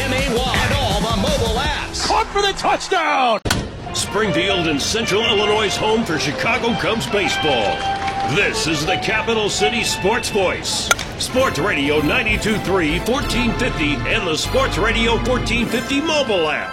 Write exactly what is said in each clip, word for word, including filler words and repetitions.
M A Y, and all the mobile apps. Caught for the touchdown! Springfield and Central Illinois' home for Chicago Cubs baseball. This is the Capital City Sports Voice. Sports Radio ninety-two point three, fourteen fifty, and the Sports Radio fourteen fifty mobile app.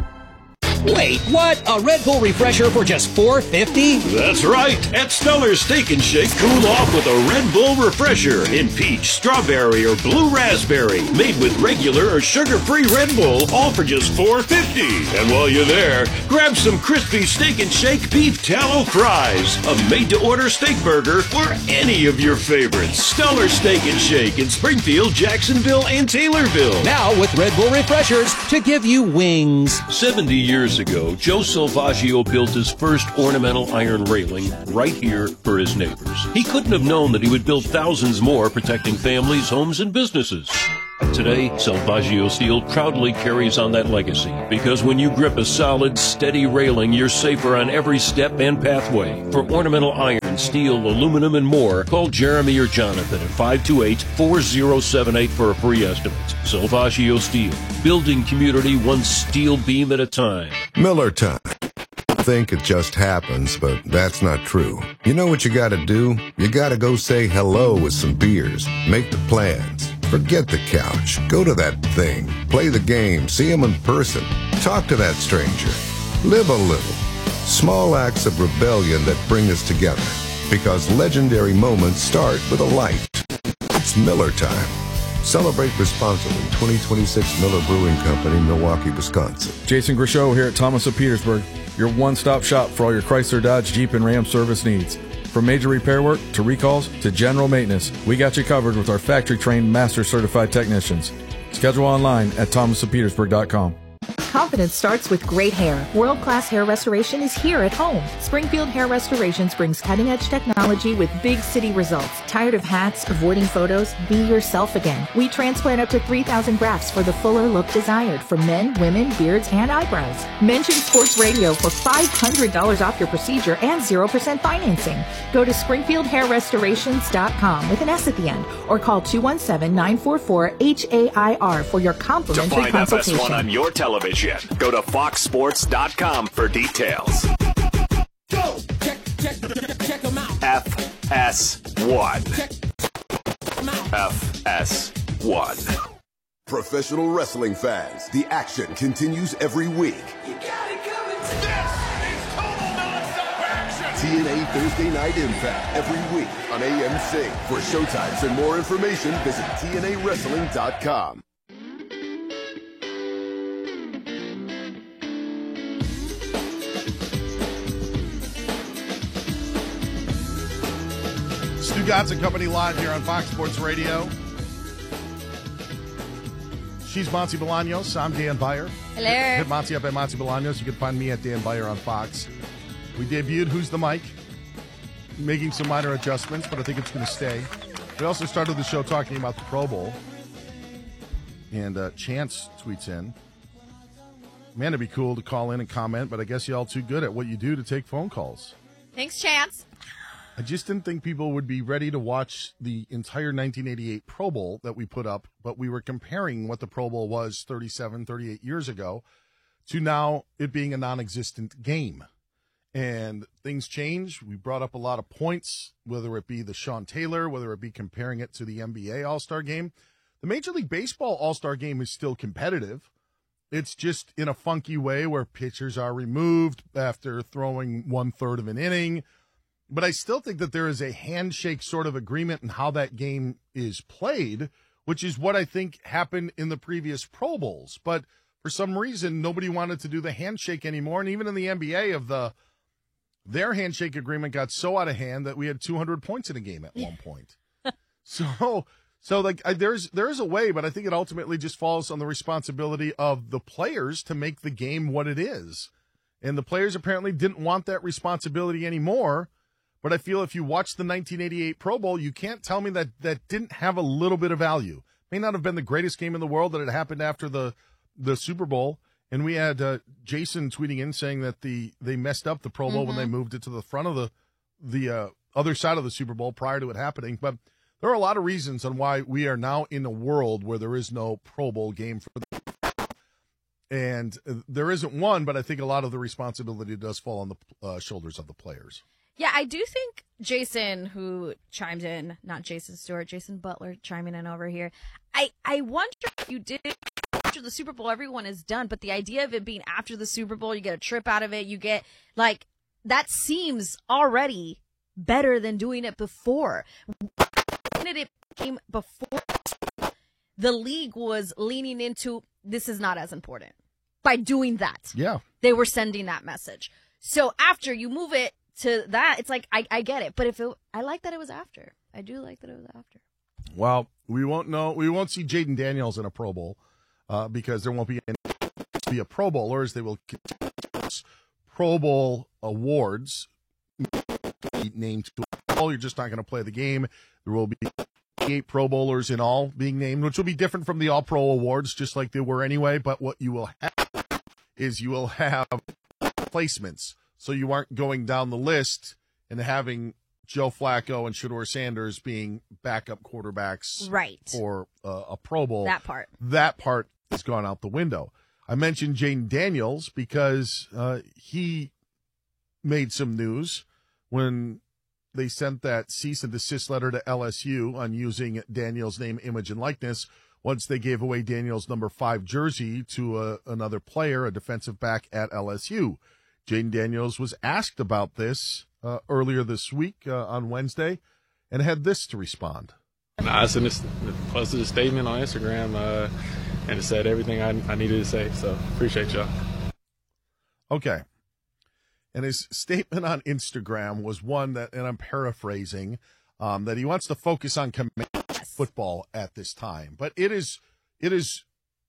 Wait, what? A Red Bull refresher for just four fifty? That's right. At Stellar's Steak and Shake, cool off with a Red Bull refresher in peach, strawberry, or blue raspberry. Made with regular or sugar-free Red Bull, all for just four fifty. And while you're there, grab some crispy Steak and Shake beef tallow fries, a made-to-order steak burger, or any of your favorites. Stellar's Steak and Shake in Springfield, Jacksonville, and Taylorville. Now with Red Bull refreshers to give you wings. seventy years ago, Joe Salvaggio built his first ornamental iron railing right here for his neighbors. He couldn't have known that he would build thousands more, protecting families, homes, and businesses. Today, Salvaggio Steel proudly carries on that legacy, because when you grip a solid, steady railing, you're safer on every step and pathway. For ornamental iron, steel, aluminum, and more, call Jeremy or Jonathan at five two eight, four zero seven eight for a free estimate. Salvaggio Steel, building community one steel beam at a time. Miller time. I think it just happens, but that's not true. You know what you gotta do? You gotta go say hello with some beers. Make the plans. Forget the couch. Go to that thing. Play the game. See him in person. Talk to that stranger. Live a little. Small acts of rebellion that bring us together. Because legendary moments start with a light. It's Miller time. Celebrate responsibly. twenty twenty-six Miller Brewing Company, Milwaukee, Wisconsin. Jason Grishow here at Thomas of Petersburg, your one-stop shop for all your Chrysler, Dodge, Jeep, and Ram service needs. From major repair work to recalls to general maintenance, we got you covered with our factory-trained, master-certified technicians. Schedule online at thomas of petersburg dot com. Confidence starts with great hair. World-class hair restoration is here at home. Springfield Hair Restorations brings cutting-edge technology with big city results. Tired of hats, avoiding photos? Be yourself again. We transplant up to three thousand grafts for the fuller look desired for men, women, beards, and eyebrows. Mention Sports Radio for five hundred dollars off your procedure and zero percent financing. Go to springfield hair restorations dot com with an S at the end or call two one seven, nine four four, H A I R for your complimentary to find consultation. F S one on your television, go to fox sports dot com for details. Go! Check, check, check, check them out. F S one. Check them out. F S one. Professional wrestling fans, the action continues every week. You got it coming. This is total non-stop action. T N A Thursday Night Impact every week on A M C. For showtimes and more information, visit T N A wrestling dot com. Stu Gatz and Company live here on Fox Sports Radio. She's Monty Bolaños. I'm Dan Beyer. Hello. Hit, hit Monty up at Monty Bolaños. You can find me at Dan Beyer on Fox. We debuted Who's the Mike, making some minor adjustments, but I think it's going to stay. We also started the show talking about the Pro Bowl. And uh, Chance tweets in, man, it'd be cool to call in and comment, but I guess y'all too good at what you do to take phone calls. Thanks, Chance. I just didn't think people would be ready to watch the entire nineteen eighty-eight Pro Bowl that we put up, but we were comparing what the Pro Bowl was thirty-seven, thirty-eight years ago to now it being a non-existent game. And things change. We brought up a lot of points, whether it be the Sean Taylor, whether it be comparing it to the N B A All-Star Game. The Major League Baseball All-Star Game is still competitive. It's just in a funky way where pitchers are removed after throwing one-third of an inning. But I still think that there is a handshake sort of agreement in how that game is played, which is what I think happened in the previous Pro Bowls. But for some reason, nobody wanted to do the handshake anymore. And even in the N B A, of the their handshake agreement got so out of hand that we had two hundred points in a game at one point. so, so like I, there's there is a way, but I think it ultimately just falls on the responsibility of the players to make the game what it is. And the players apparently didn't want that responsibility anymore. But I feel if you watch the nineteen eighty-eight Pro Bowl, you can't tell me that that didn't have a little bit of value. May not have been the greatest game in the world that it happened after the the Super Bowl. And we had uh, Jason tweeting in saying that the they messed up the Pro Bowl mm-hmm. when they moved it to the front of the the uh, other side of the Super Bowl prior to it happening. But there are a lot of reasons on why we are now in a world where there is no Pro Bowl game for the And there isn't one, but I think a lot of the responsibility does fall on the uh, shoulders of the players. Yeah, I do think Jason, who chimed in, not Jason Stewart, Jason Butler chiming in over here. I, I wonder if you did after the Super Bowl, everyone is done, but the idea of it being after the Super Bowl, you get a trip out of it, you get, like, that seems already better than doing it before. When it came before, the league was leaning into, this is not as important. By doing that. Yeah. They were sending that message. So after you move it to that, it's like, I, I get it. But if it, I like that it was after. I do like that it was after. Well, we won't know. We won't see Jaden Daniels in a Pro Bowl uh, because there won't be any be a Pro Bowlers. They will Pro Bowl awards named to all. You're just not going to play the game. There will be eight Pro Bowlers in all being named, which will be different from the All Pro awards, just like they were anyway. But what you will have is you will have placements. So you aren't going down the list and having Joe Flacco and Shedeur Sanders being backup quarterbacks right. for uh, a Pro Bowl. That part. That part has gone out the window. I mentioned Jaden Daniels because uh, he made some news when they sent that cease and desist letter to L S U on using Daniels' name, image, and likeness once they gave away Daniels' number five jersey to a, another player, a defensive back at L S U. Jaden Daniels was asked about this uh, earlier this week uh, on Wednesday and had this to respond. I sent a, posted a statement on Instagram uh, and it said everything I, I needed to say, so appreciate y'all. Okay. And his statement on Instagram was one that, and I'm paraphrasing, um, that he wants to focus on football at this time. But it is, it is,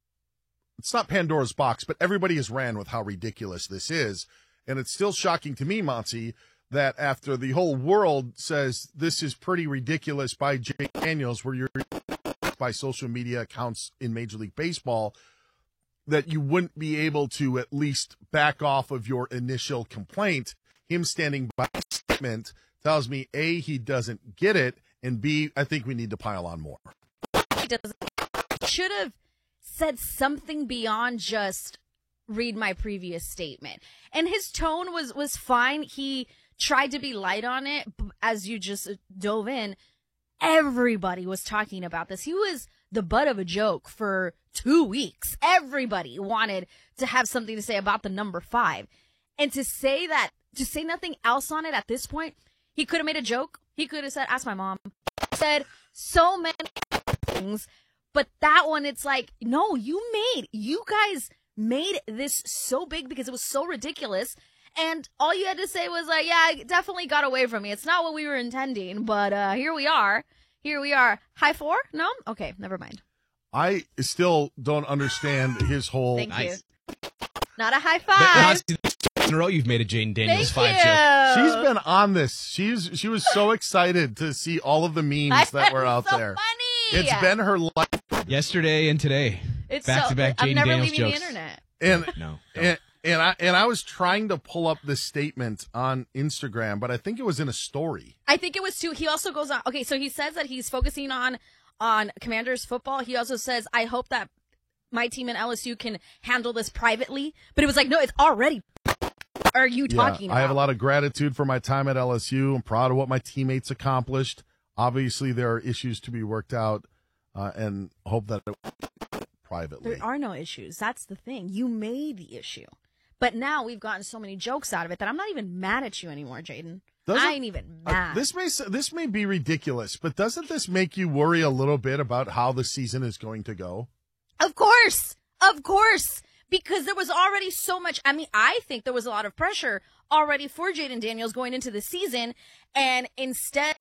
it's not Pandora's box, but everybody has ran with how ridiculous this is. And it's still shocking to me, Monty, that after the whole world says this is pretty ridiculous by Jay Daniels, where you're by social media accounts in Major League Baseball, that you wouldn't be able to at least back off of your initial complaint. Him standing by a statement tells me, A, he doesn't get it, and B, I think we need to pile on more. He doesn't. Should have said something beyond just read my previous statement. And his tone was, was fine. He tried to be light on it. As you just dove in, everybody was talking about this. He was the butt of a joke for two weeks. Everybody wanted to have something to say about the number five. And to say that, to say nothing else on it at this point, he could have made a joke. He could have said, ask my mom. He said so many things. But that one, it's like, no, you made, you guys made this so big because it was so ridiculous. And all you had to say was like, yeah, it definitely got away from me. It's not what we were intending, but uh, here we are. Here we are. High four? No? Okay, never mind. I still don't understand his whole... Thank nice. you. Not a high five. In a row, you've made a Jaden Daniels Thank five you. show. She's been on this. She's She was so excited to see all of the memes that were out so there. Funny. It's been her life. Yesterday and today. It's back so, to back Jaden I'm never Daniels leaving jokes. the internet. And, no. And, and I and I was trying to pull up this statement on Instagram, but I think it was in a story. I think it was too. He also goes on. Okay, so he says that he's focusing on on Commanders football. He also says, I hope that my team in L S U can handle this privately. But it was like, no, it's already. What are you talking yeah, about? I have a lot of gratitude for my time at L S U. I'm proud of what my teammates accomplished. Obviously, there are issues to be worked out, uh, and hope that it privately. There are no issues. That's the thing. You made the issue. But now we've gotten so many jokes out of it that I'm not even mad at you anymore, Jaden. I ain't even mad. Uh, this may this may be ridiculous, but doesn't this make you worry a little bit about how the season is going to go? Of course. Of course. Because there was already so much. I mean, I think there was a lot of pressure already for Jaden Daniels going into the season. And instead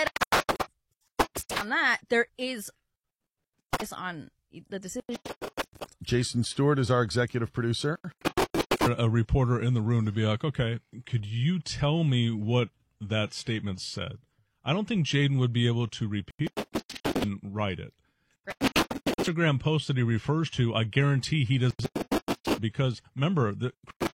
on that, there is on the decision. Jason Stewart is our executive producer. A reporter in the room to be like, okay, could you tell me what that statement said? I don't think Jaden would be able to repeat it and write it. Instagram post that he refers to, I guarantee he doesn't, because remember the,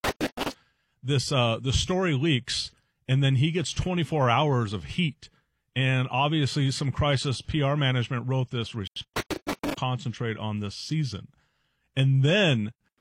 this uh, the story leaks and then he gets twenty-four hours of heat, and obviously some crisis P R management wrote this, concentrate on this season, and then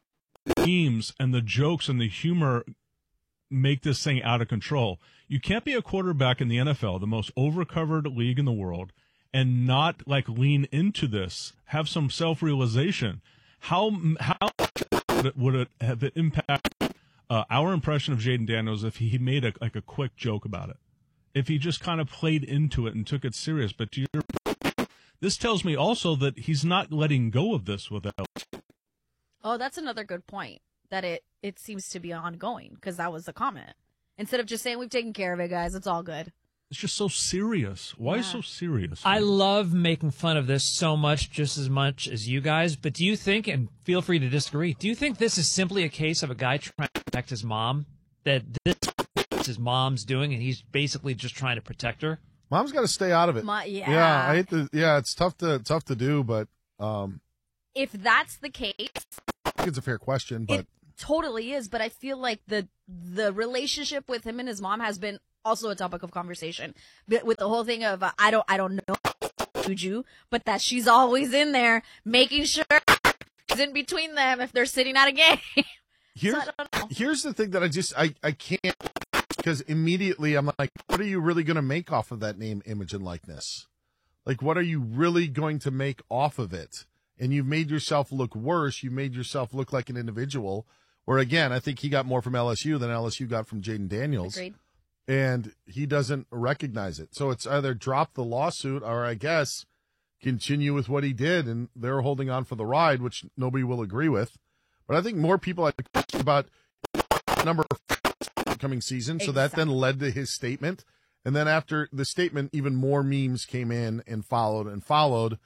memes and the jokes and the humor make this thing out of control. You can't be a quarterback in the N F L, the most overcovered league in the world, and not like lean into this, have some self-realization. How how would it have it impacted uh, our impression of Jayden Daniels if he made a, like a quick joke about it? If he just kind of played into it and took it serious? But to your, this tells me also that he's not letting go of this with L S U. Oh, that's another good point. That it it seems to be ongoing, because that was the comment. Instead of just saying we've taken care of it, guys, it's all good. It's just so serious. Why yeah. so serious? I love making fun of this so much, just as much as you guys. But do you think, and feel free to disagree, do you think this is simply a case of a guy trying to protect his mom? That this is his mom's doing, and he's basically just trying to protect her? Mom's got to stay out of it. My, yeah. Yeah, I hate to, yeah, it's tough to tough to do, but um, if that's the case, I think it's a fair question, but it totally is. But I feel like the the relationship with him and his mom has been also a topic of conversation. But with the whole thing of uh, I don't I don't know Juju, but that she's always in there making sure she's in between them if they're sitting at a game. Here's, so here's the thing that I just I, I can't, because immediately I'm like, what are you really going to make off of that name, image, and likeness? Like, what are you really going to make off of it? And you've made yourself look worse. You made yourself look like an individual. Where again, I think he got more from L S U than L S U got from Jayden Daniels. Agreed. And he doesn't recognize it. So it's either drop the lawsuit or, I guess, continue with what he did. And they're holding on for the ride, which nobody will agree with. But I think more people had questions about number of coming season. So that then led to his statement. And then after the statement, even more memes came in and followed and followed.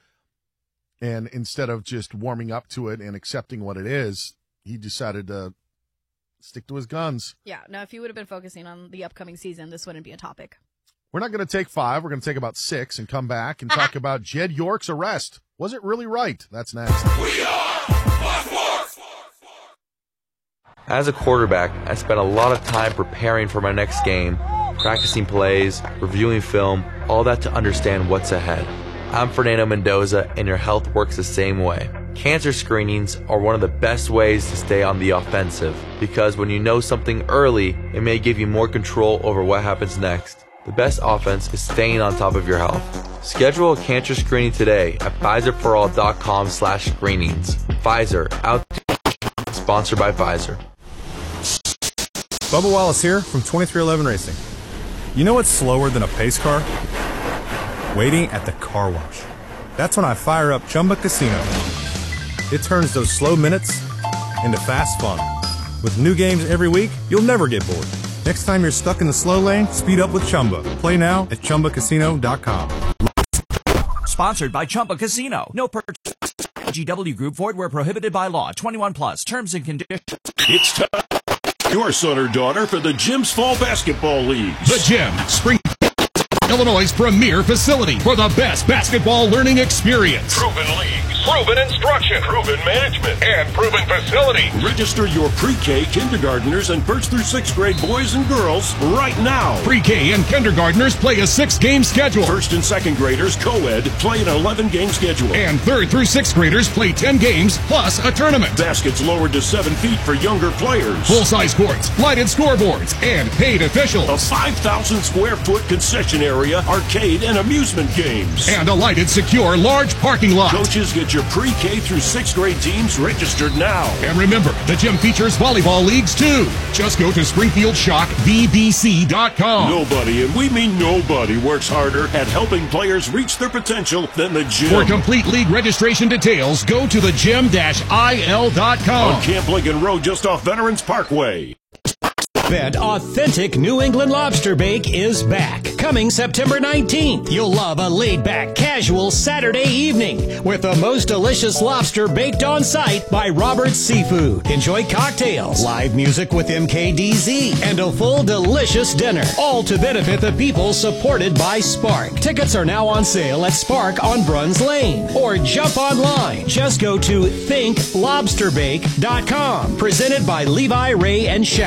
And instead of just warming up to it and accepting what it is, he decided to stick to his guns. Yeah, no, if you would have been focusing on the upcoming season, this wouldn't be a topic. We're not going to take five. We're going to take about six and come back and talk about Jed York's arrest. Was it really right? That's next. We are Fox Sports. As a quarterback, I spent a lot of time preparing for my next game, practicing plays, reviewing film, all that to understand what's ahead. I'm Fernando Mendoza, and your health works the same way. Cancer screenings are one of the best ways to stay on the offensive, because when you know something early, it may give you more control over what happens next. The best offense is staying on top of your health. Schedule a cancer screening today at Pfizer For All dot com slash screenings. Pfizer, out. Sponsored by Pfizer. Bubba Wallace here from twenty-three eleven Racing. You know what's slower than a pace car? Waiting at the car wash. That's when I fire up Chumba Casino. It turns those slow minutes into fast fun. With new games every week, you'll never get bored. Next time you're stuck in the slow lane, speed up with Chumba. Play now at Chumba Casino dot com. Sponsored by Chumba Casino. No purchase. G W Group. Void where prohibited by law. twenty-one plus. Terms and conditions. It's time. Your son or daughter for the Gym's Fall Basketball League. The Gym, Spring, Illinois' premier facility for the best basketball learning experience. Proven leagues, proven instruction, proven management, and proven facility. Register your pre-K kindergartners and first through sixth grade boys and girls right now. Pre-K and kindergartners play a six-game schedule. First and second graders, co-ed, play an eleven-game schedule. And third through sixth graders play ten games plus a tournament. Baskets lowered to seven feet for younger players. Full-size courts, lighted scoreboards, and paid officials. A five thousand square foot concession area, arcade, and amusement games. And a lighted, secure, large parking lot. Coaches, get your pre-K through sixth grade teams registered now. And remember, the gym features volleyball leagues too. Just go to Springfield Shock V B C dot com. Nobody, and we mean nobody, works harder at helping players reach their potential than the gym. For complete league registration details, go to the gym dash I L dot com. On Camp Lincoln Road, just off Veterans Parkway. Fed Authentic New England Lobster Bake is back, coming September nineteenth. You'll love a laid-back, casual Saturday evening with the most delicious lobster baked on site by Robert's Seafood. Enjoy cocktails, live music with M K D Z, and a full delicious dinner, all to benefit the people supported by Spark. Tickets are now on sale at Spark on Bruns Lane, or jump online. Just go to think lobster bake dot com. Presented by Levi, Ray, and Shoup.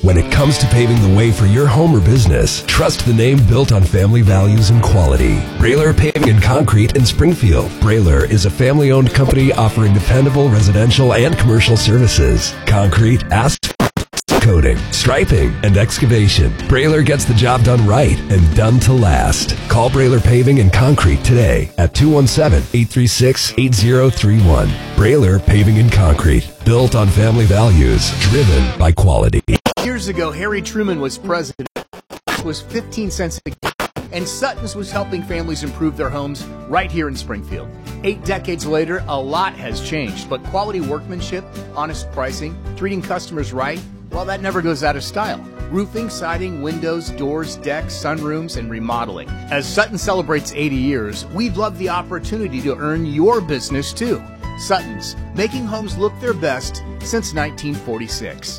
When it comes to paving the way for your home or business, trust the name built on family values and quality. Brailer Paving and Concrete in Springfield. Brailer is a family-owned company offering dependable residential and commercial services. Concrete, asphalt, coating, striping, and excavation. Brailer gets the job done right and done to last. Call Brailer Paving and Concrete today at two one seven, eight three six, eight zero three one. Brailer Paving and Concrete. Built on family values, driven by quality. Years ago, Harry Truman was president. It was fifteen cents a gallon, and Sutton's was helping families improve their homes right here in Springfield. Eight decades later, a lot has changed, but quality workmanship, honest pricing, treating customers right, well, that never goes out of style. Roofing, siding, windows, doors, decks, sunrooms, and remodeling. As Sutton celebrates eighty years, we'd love the opportunity to earn your business too. Sutton's, making homes look their best since nineteen forty-six.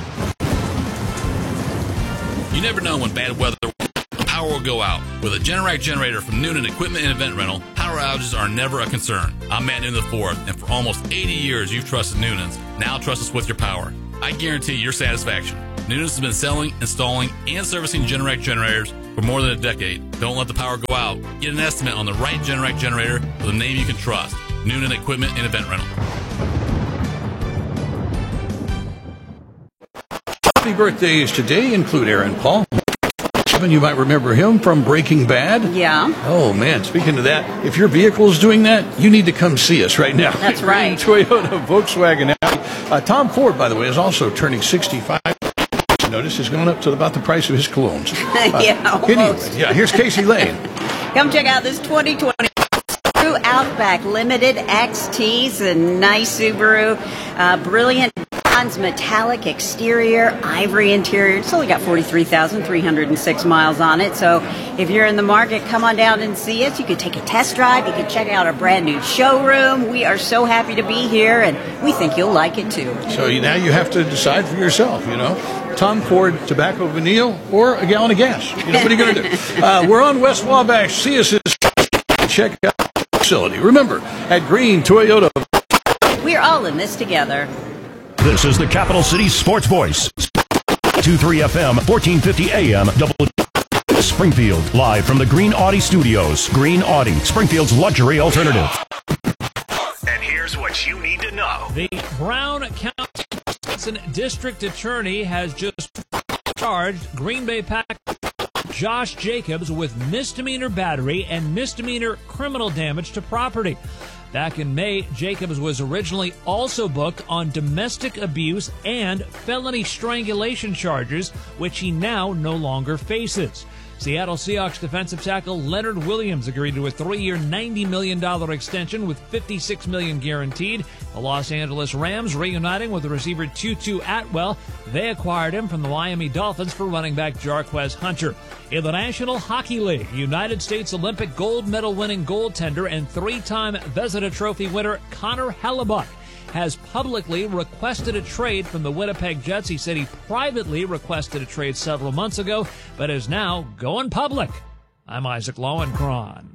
You never know when bad weather, power will go out. With a Generac generator from Noonan Equipment and Event Rental, power outages are never a concern. I'm Matt Noonan the fourth, and for almost eighty years you've trusted Noonan's. Now trust us with your power. I guarantee your satisfaction. Noonan's has been selling, installing, and servicing Generac generators for more than a decade. Don't let the power go out. Get an estimate on the right Generac generator with a name you can trust. Noonan Equipment and Event Rental. Happy birthdays today include Aaron Paul. You might remember him from Breaking Bad. Yeah. Oh, man. Speaking of that, if your vehicle is doing that, you need to come see us right now. That's right. Toyota, Volkswagen, Audi. Uh, Tom Ford, by the way, is also turning sixty-five. Notice he's gone up to about the price of his colognes. Uh, yeah, almost. Anyway, yeah, here's Casey Lane. Come check out this twenty twenty Subaru Outback Limited X T. It's a nice Subaru. Uh, brilliant bronze metallic exterior, ivory interior. It's only got forty-three thousand three hundred six miles on it. So if you're in the market, come on down and see us. You could take a test drive. You can check out our brand new showroom. We are so happy to be here, and we think you'll like it too. So you, now you have to decide for yourself, you know. Tom Ford tobacco vanille or a gallon of gas. You know, what are you going to do? Uh, we're on West Wabash. See us. Check out the facility. Remember, at Green Toyota. We're all in this together. This is the Capital City Sports Voice. two three F M, fourteen fifty A M, double Springfield. Live from the Green Audi Studios. Green Audi, Springfield's luxury alternative. And here's what you need to know. The Brown County District Attorney has just charged Green Bay Packers Josh Jacobs with misdemeanor battery and misdemeanor criminal damage to property. Back in May, Jacobs was originally also booked on domestic abuse and felony strangulation charges, which he now no longer faces. Seattle Seahawks defensive tackle Leonard Williams agreed to a three-year, ninety million dollars extension with fifty-six million dollars guaranteed. The Los Angeles Rams reuniting with the receiver Tutu Atwell. They acquired him from the Miami Dolphins for running back Jarquez Hunter. In the National Hockey League, United States Olympic gold medal winning goaltender and three-time Vezina Trophy winner Connor Hellebuck has publicly requested a trade from the Winnipeg Jets. He said he privately requested a trade several months ago, but is now going public. I'm Isaac Lowenkron.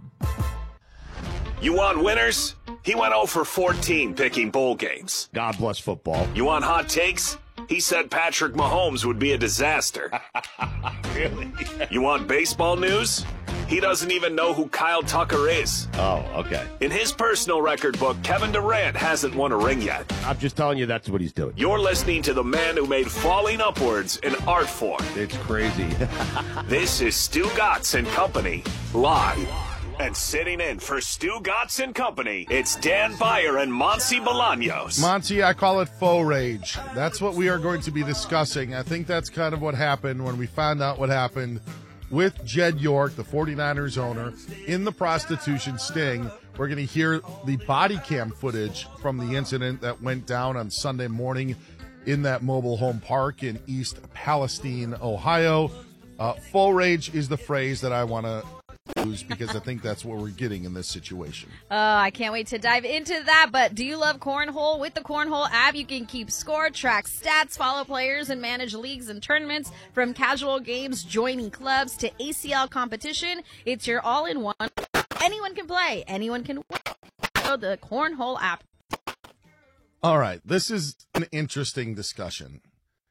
You want winners? He went oh for fourteen picking bowl games. God bless football. You want hot takes? He said Patrick Mahomes would be a disaster. Really? You want baseball news? He doesn't even know who Kyle Tucker is. Oh, okay. In his personal record book, Kevin Durant hasn't won a ring yet. I'm just telling you that's what he's doing. You're listening to the man who made falling upwards an art form. It's crazy. This is Stu Gatz and Company, live. And sitting in for Stu Gatz and Company, it's Dan Beyer and Monty Bolaños. Monty, I call it faux rage. That's what we are going to be discussing. I think that's kind of what happened when we found out what happened with Jed York, the forty-niners owner, in the prostitution sting. We're going to hear the body cam footage from the incident that went down on Sunday morning in that mobile home park in East Palestine, Ohio. Uh, faux rage is the phrase that I want to use because I think that's what we're getting in this situation. Oh, I can't wait to dive into that. But do you love Cornhole? With the Cornhole app, you can keep score, track stats, follow players, and manage leagues and tournaments. From casual games, joining clubs, to A C L competition, it's your all-in-one. Anyone can play. Anyone can win. So the Cornhole app. All right. This is an interesting discussion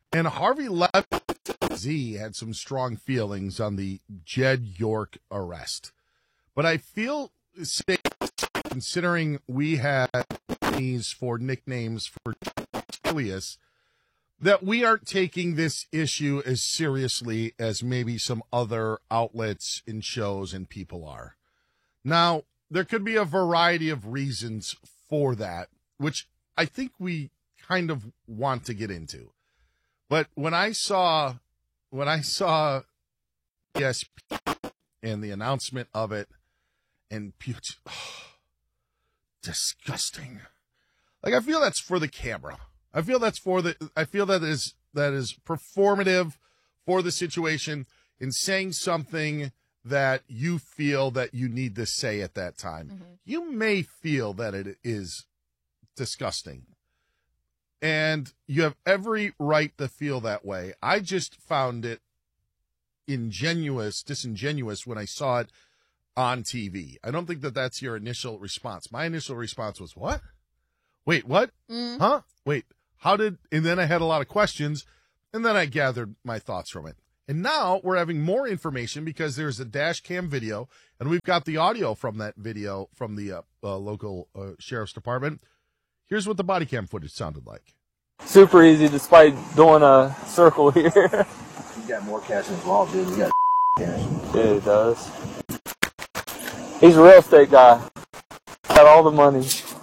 And Harvey Levy had some strong feelings on the Jed York arrest. But I feel safe, considering we had these for nicknames for Julius, that we aren't taking this issue as seriously as maybe some other outlets and shows and people are. Now, there could be a variety of reasons for that, which I think we kind of want to get into. But when I saw, when I saw E S P N and the announcement of it, and oh, disgusting. Like, I feel that's for the camera. I feel that's for the, I feel that is, that is performative for the situation in saying something that you feel that you need to say at that time. Mm-hmm. You may feel that it is disgusting, and you have every right to feel that way. I just found it ingenuous, disingenuous when I saw it on T V. I don't think that that's your initial response. My initial response was, what? Wait, what? Mm. Huh? Wait, how did, and then I had a lot of questions, and then I gathered my thoughts from it. And now we're having more information because there's a dash cam video, and we've got the audio from that video from the uh, uh, local uh, sheriff's department. Here's what the body cam footage sounded like. Super easy despite doing a circle here. You got more cash in his wallet, dude. You got cash. Yeah, he does. He's a real estate guy. Got all the money.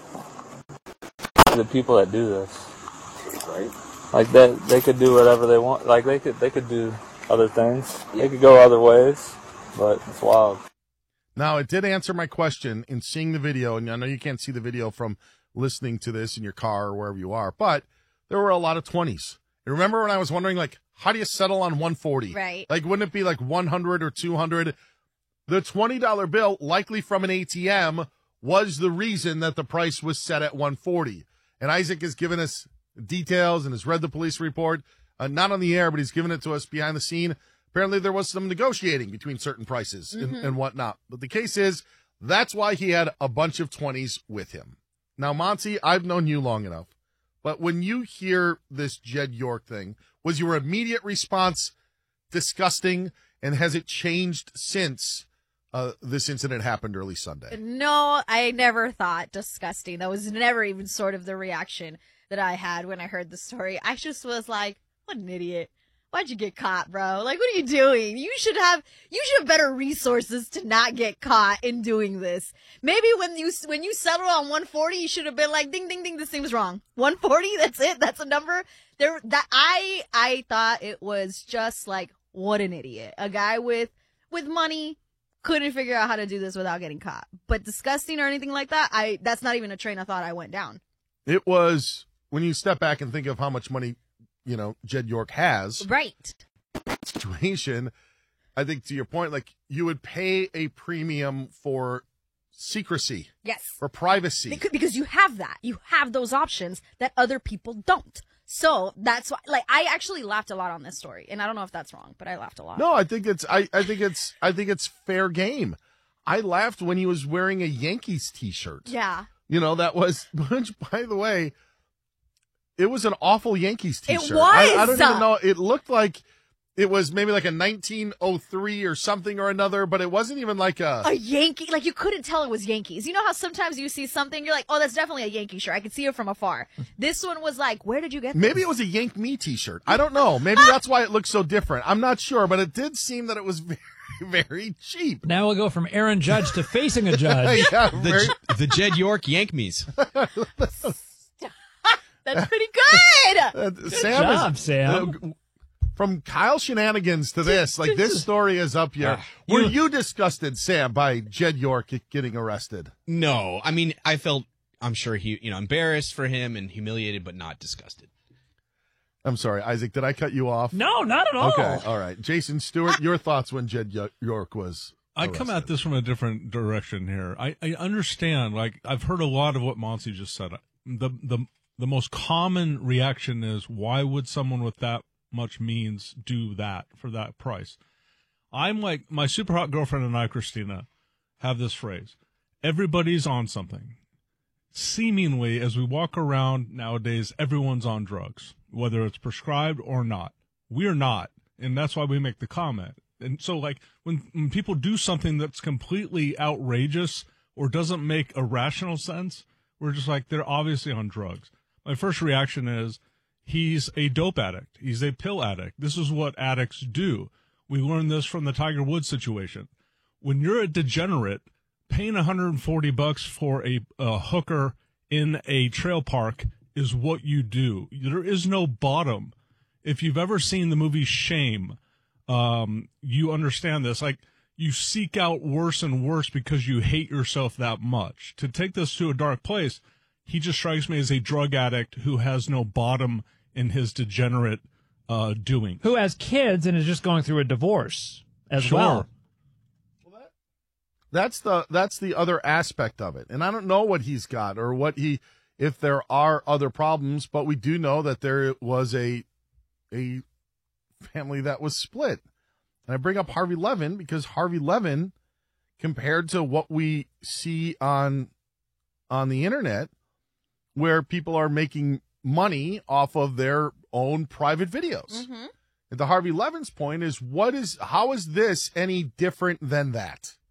The people that do this, right? Like that, they could do whatever they want. Like they could, they could do other things. They could go other ways, but it's wild. Now, it did answer my question in seeing the video, and I know you can't see the video from listening to this in your car or wherever you are, but there were a lot of twenties. And remember when I was wondering, like, how do you settle on one forty? Right. Like, wouldn't it be like one hundred or two hundred? The twenty dollar bill, likely from an A T M, was the reason that the price was set at one forty. And Isaac has given us details and has read the police report, uh, not on the air, but he's given it to us behind the scene. Apparently there was some negotiating between certain prices and, Mhm. and whatnot. But the case is, that's why he had a bunch of twenties with him. Now, Monty, I've known you long enough, but when you hear this Jed York thing, was your immediate response disgusting, and has it changed since uh, this incident happened early Sunday? No, I never thought disgusting. That was never even sort of the reaction that I had when I heard the story. I just was like, what an idiot. Why'd you get caught, bro? Like, what are you doing? You should have, you should have better resources to not get caught in doing this. Maybe when you, when you settle on one forty, you should have been like, ding, ding, ding, this seems wrong. one forty, that's it. That's a number. There, that, I, I thought it was just like, what an idiot. A guy with, with money couldn't figure out how to do this without getting caught. But disgusting or anything like that, I, that's not even a train of thought I went down. It was, when you step back and think of how much money, you know, Jed York has. Right. Situation, I think to your point, like, you would pay a premium for secrecy. Yes. For privacy. Because, because you have that. You have those options that other people don't. So that's why, like, I actually laughed a lot on this story, and I don't know if that's wrong, but I laughed a lot. No, I think it's, I, I think it's, I think it's fair game. I laughed when he was wearing a Yankees t-shirt. Yeah. You know, that was, which, by the way, it was an awful Yankees t-shirt. It was. I, I don't even know. It looked like it was maybe like a nineteen oh three or something or another, but it wasn't even like a... A Yankee, like, you couldn't tell it was Yankees. You know how sometimes you see something, you're like, oh, that's definitely a Yankee shirt. I can see it from afar. This one was like, where did you get this? Maybe it was a Yank Me t-shirt. I don't know. Maybe that's why it looked so different. I'm not sure, but it did seem that it was very, very cheap. Now we'll go from Aaron Judge to facing a judge. Yeah, the, very... the Jed York Yank Me's. That's pretty good. Uh, Good Sam job, is, Sam. Uh, from Kyle Shenanigans to this, like, this story is up here. Uh, Were you- you disgusted, Sam, by Jed York getting arrested? No, I mean, I felt, I'm sure he, you know, embarrassed for him and humiliated, but not disgusted. I'm sorry, Isaac, did I cut you off? No, not at all. Okay, all right. Jason Stewart, your thoughts when Jed Yo- York was I come at this from a different direction here. I, I understand, like, I've heard a lot of what Monty just said. The, the, the most common reaction is, why would someone with that much means do that for that price? I'm like, my super hot girlfriend and I, Christina, have this phrase: everybody's on something. seemingly, as we walk around nowadays, everyone's on drugs, whether it's prescribed or not. We're not, and that's why we make the comment. And so, like, when, when people do something that's completely outrageous or doesn't make a rational sense, we're just like, they're obviously on drugs. My first reaction is, he's a dope addict. He's a pill addict. This is what addicts do. We learned this from the Tiger Woods situation. When you're a degenerate, paying one hundred forty bucks for a, a hooker in a trail park is what you do. There is no bottom. If you've ever seen the movie Shame, um, you understand this. Like, you seek out worse and worse because you hate yourself that much. To take this to a dark place, he just strikes me as a drug addict who has no bottom in his degenerate uh, doing. Who has kids and is just going through a divorce as Sure. well. That's the that's the other aspect of it. And I don't know what he's got or what he if there are other problems, but we do know that there was a a family that was split. And I bring up Harvey Levin because Harvey Levin, compared to what we see on on the internet, where people are making money off of their own private videos. Mm-hmm. And the Harvey Levin's point is, what is how is this any different than that?